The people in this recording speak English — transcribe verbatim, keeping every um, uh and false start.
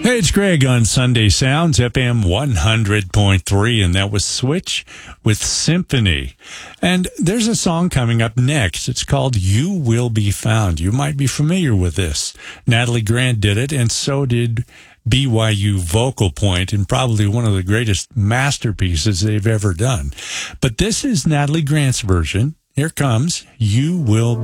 Hey, it's Greg on Sunday Sounds, F M one hundred point three, and that was Switch with Symphony. And there's a song coming up next. It's called You Will Be Found. You might be familiar with this. Natalie Grant did it, and so did B Y U Vocal Point, and probably one of the greatest masterpieces they've ever done. But this is Natalie Grant's version. Here comes You Will Be